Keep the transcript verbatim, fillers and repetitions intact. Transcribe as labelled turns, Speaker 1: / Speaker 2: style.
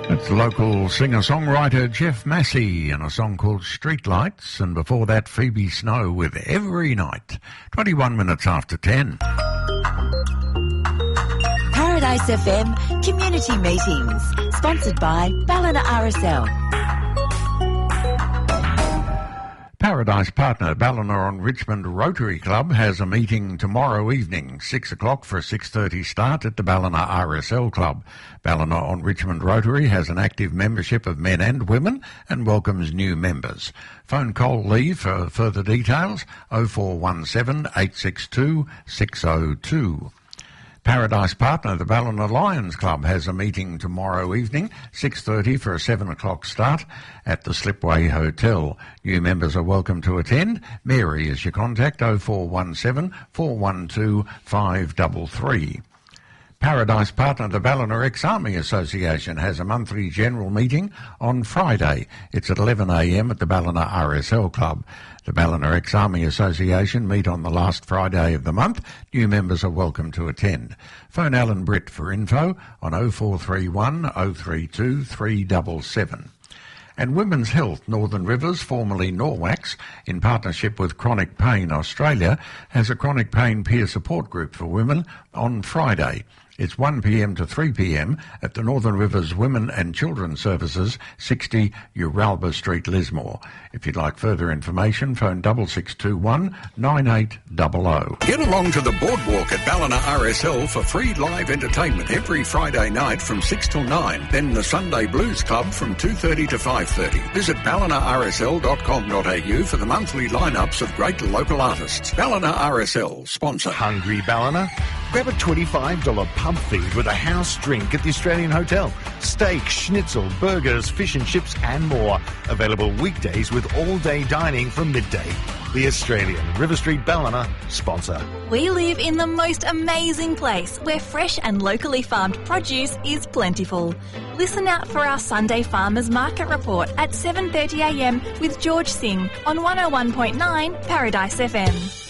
Speaker 1: It's local singer-songwriter Jeff Massey and a song called Streetlights, and before that Phoebe Snow with Every Night. twenty-one minutes after ten.
Speaker 2: Paradise F M Community Meetings, sponsored by Ballina R S L.
Speaker 1: Paradise partner Ballina on Richmond Rotary Club has a meeting tomorrow evening, six o'clock for a six thirty start at the Ballina R S L Club. Ballina on Richmond Rotary has an active membership of men and women and welcomes new members. Phone Cole Lee for further details, oh four one seven, eight six two, six oh two. Paradise partner, the Ballina Lions Club, has a meeting tomorrow evening, six thirty for a seven o'clock start at the Slipway Hotel. New members are welcome to attend. Mary is your contact, oh four one seven, four one two, five three three. Paradise partner, the Ballina Ex-Army Association, has a monthly general meeting on Friday. It's at eleven a m at the Ballina R S L Club. The Ballina Ex-Army Association meet on the last Friday of the month. New members are welcome to attend. Phone Alan Britt for info on oh four three one, oh three two, three seven seven. And Women's Health Northern Rivers, formerly Norwax, in partnership with Chronic Pain Australia, has a chronic pain peer support group for women on Friday. It's one p m to three p m at the Northern Rivers Women and Children's Services, sixty Uralba Street, Lismore. If you'd like further information, phone six six two one, nine eight zero zero.
Speaker 3: Get along to the Boardwalk at Ballina R S L for free live entertainment every Friday night from six till nine. Then the Sunday Blues Club from two thirty to five thirty. Visit ballina r s l dot com dot a u for the monthly lineups of great local artists. Ballina R S L, sponsor.
Speaker 4: Hungry Ballina? Grab a twenty-five dollars pub feed with a house drink at the Australian Hotel. Steak, schnitzel, burgers, fish and chips and more. Available weekdays with all-day dining from midday. The Australian, River Street, Ballina, sponsor.
Speaker 5: We live in the most amazing place where fresh and locally farmed produce is plentiful. Listen out for our Sunday Farmers Market Report at seven thirty a m with George Singh on one oh one point nine Paradise F M.